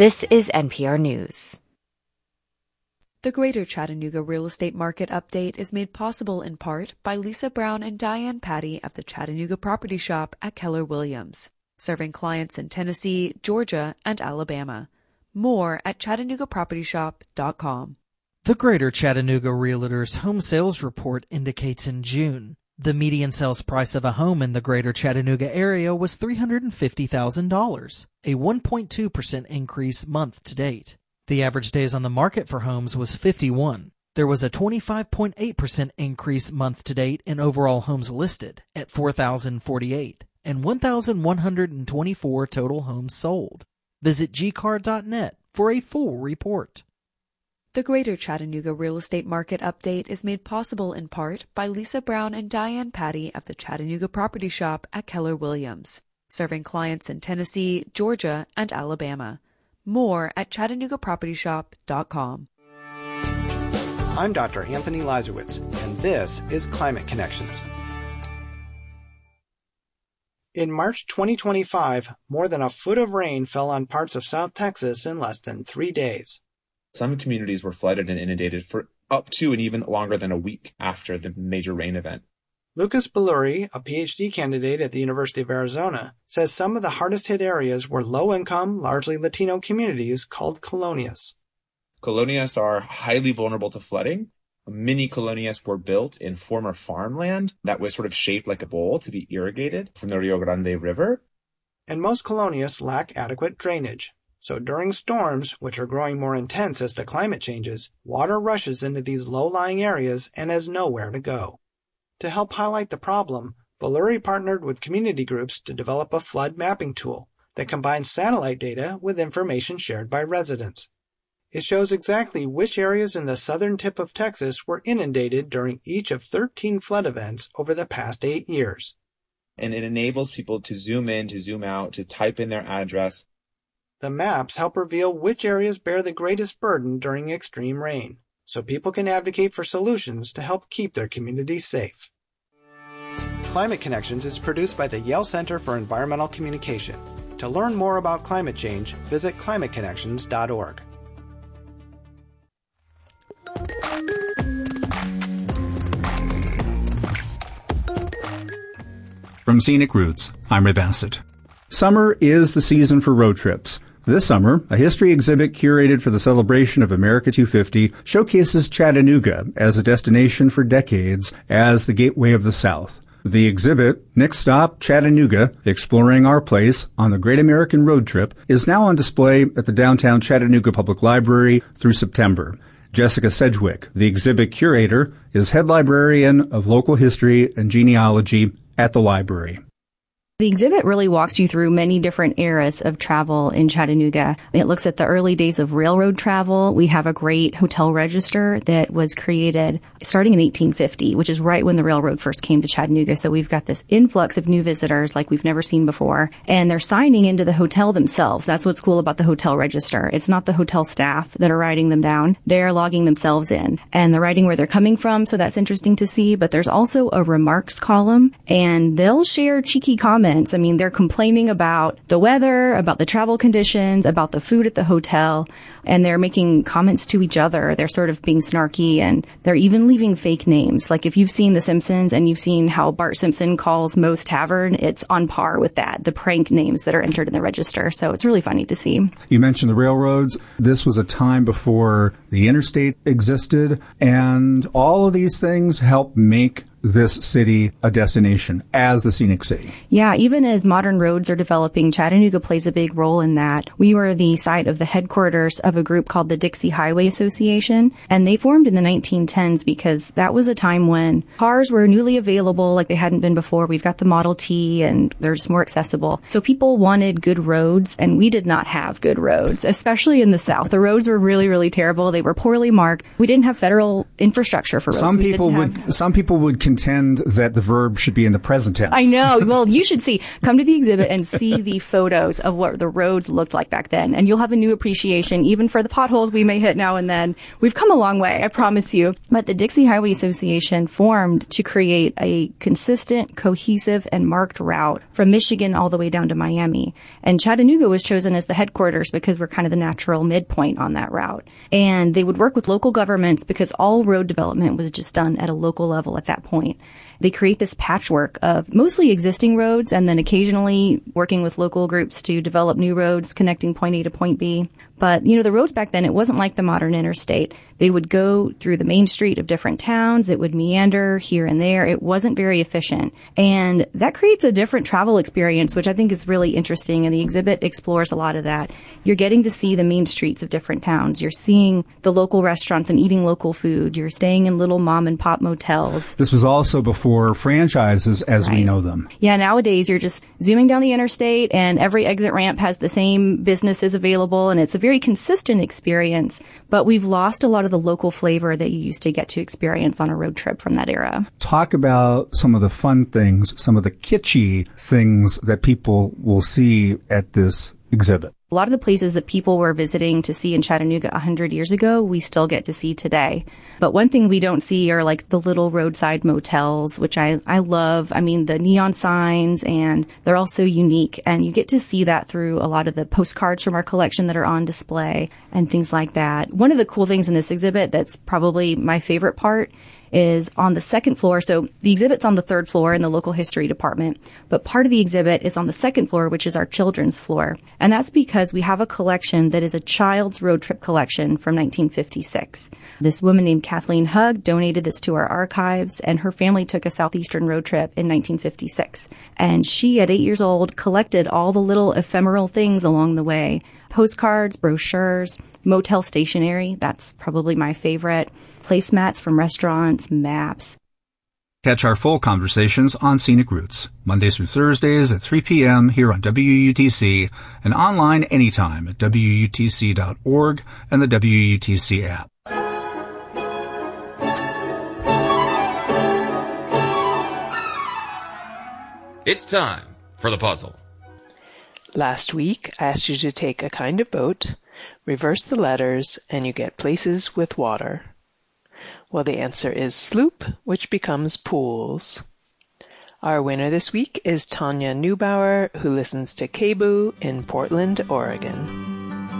This is NPR News. The Greater Chattanooga Real Estate Market Update is made possible in part by Lisa Brown and Diane Patty of the Chattanooga Property Shop at Keller Williams, serving clients in Tennessee, Georgia, and Alabama. More at ChattanoogaPropertyShop.com. The Greater Chattanooga Realtors Home Sales Report indicates in June, the median sales price of a home in the Greater Chattanooga area was $350,000, a 1.2% increase month to date. The average days on the market for homes was 51. There was a 25.8% increase month to date in overall homes listed at 4,048 and 1,124 total homes sold. Visit gcar.net for a full report. The Greater Chattanooga Real Estate Market Update is made possible in part by Lisa Brown and Diane Patty of the Chattanooga Property Shop at Keller Williams, serving clients in Tennessee, Georgia, and Alabama. More at ChattanoogaPropertyShop.com. I'm Dr. Anthony Lazarowitz, and this is Climate Connections. In March 2025, more than a foot of rain fell on parts of South Texas in less than 3 days. Some communities were flooded and inundated for up to and even longer than a week after the major rain event. Lucas Belluri, a PhD candidate at the University of Arizona, says some of the hardest-hit areas were low-income, largely Latino communities called colonias. Colonias are highly vulnerable to flooding. Many colonias were built in former farmland that was sort of shaped like a bowl to be irrigated from the Rio Grande River. And most colonias lack adequate drainage. So during storms, which are growing more intense as the climate changes, water rushes into these low-lying areas and has nowhere to go. To help highlight the problem, Belluri partnered with community groups to develop a flood mapping tool that combines satellite data with information shared by residents. It shows exactly which areas in the southern tip of Texas were inundated during each of 13 flood events over the past 8 years. And it enables people to zoom in, to zoom out, to type in their address. The maps help reveal which areas bear the greatest burden during extreme rain, so people can advocate for solutions to help keep their communities safe. Climate Connections is produced by the Yale Center for Environmental Communication. To learn more about climate change, visit climateconnections.org. From Scenic Roots, I'm Ray Bassett. Summer is the season for road trips. This summer, a history exhibit curated for the celebration of America 250 showcases Chattanooga as a destination for decades as the gateway of the South. The exhibit, Next Stop Chattanooga, Exploring Our Place on the Great American Road Trip, is now on display at the downtown Chattanooga Public Library through September. Jessica Sedgwick, the exhibit curator, is head librarian of local history and genealogy at the library. The exhibit really walks you through many different eras of travel in Chattanooga. It looks at the early days of railroad travel. We have a great hotel register that was created starting in 1850, which is right when the railroad first came to Chattanooga. So we've got this influx of new visitors like we've never seen before. And they're signing into the hotel themselves. That's what's cool about the hotel register. It's not the hotel staff that are writing them down. They're logging themselves in. And they're writing where they're coming from, so that's interesting to see. But there's also a remarks column, and they'll share cheeky comments. I mean, they're complaining about the weather, about the travel conditions, about the food at the hotel, and they're making comments to each other. They're sort of being snarky, and they're even leaving fake names. Like if you've seen The Simpsons and you've seen how Bart Simpson calls Moe's Tavern, it's on par with that, the prank names that are entered in the register. So it's really funny to see. You mentioned the railroads. This was a time before the interstate existed, and all of these things help make this city a destination as the scenic city. Yeah, even as modern roads are developing, Chattanooga plays a big role in that. We were the site of the headquarters of a group called the Dixie Highway Association, and they formed in the 1910s because that was a time when cars were newly available like they hadn't been before. We've got the Model T, and they're just more accessible. So people wanted good roads, and we did not have good roads, especially in the South. The roads were really, really terrible. They were poorly marked. We didn't have federal infrastructure for roads. Some people would contend that the verb should be in the present tense. I know. Well, you should come to the exhibit and see the photos of what the roads looked like back then. And you'll have a new appreciation, even for the potholes we may hit now and then. We've come a long way, I promise you. But the Dixie Highway Association formed to create a consistent, cohesive, and marked route from Michigan all the way down to Miami. And Chattanooga was chosen as the headquarters because we're kind of the natural midpoint on that route. And they would work with local governments because all road development was just done at a local level at that point. They create this patchwork of mostly existing roads and then occasionally working with local groups to develop new roads connecting point A to point B. But, the roads back then, it wasn't like the modern interstate. They would go through the main street of different towns. It would meander here and there. It wasn't very efficient. And that creates a different travel experience, which I think is really interesting. And the exhibit explores a lot of that. You're getting to see the main streets of different towns. You're seeing the local restaurants and eating local food. You're staying in little mom and pop motels. This was also before franchises as we know them. Yeah, nowadays you're just zooming down the interstate and every exit ramp has the same businesses available and it's a very consistent experience, but we've lost a lot of the local flavor that you used to get to experience on a road trip from that era. Talk about some of the fun things, some of the kitschy things that people will see at this exhibit. A lot of the places that people were visiting to see in Chattanooga 100 years ago, we still get to see today. But one thing we don't see are like the little roadside motels, which I love. I mean, the neon signs, and they're all so unique. And you get to see that through a lot of the postcards from our collection that are on display and things like that. One of the cool things in this exhibit that's probably my favorite part is on the second floor. So the exhibit's on the third floor in the local history department, but part of the exhibit is on the second floor, which is our children's floor. And that's because we have a collection that is a child's road trip collection from 1956. This woman named Kathleen Hugg donated this to our archives, and her family took a southeastern road trip in 1956. And she, at 8 years old, collected all the little ephemeral things along the way. Postcards, brochures, motel stationery, that's probably my favorite, placemats from restaurants, maps. Catch our full conversations on Scenic Routes, Mondays through Thursdays at 3 p.m. here on WUTC and online anytime at WUTC.org and the WUTC app. It's time for the puzzle. Last week, I asked you to take a kind of boat, reverse the letters, and you get places with water. Well, the answer is sloop, which becomes pools. Our winner this week is Tanya Neubauer, who listens to KBOO in Portland, Oregon.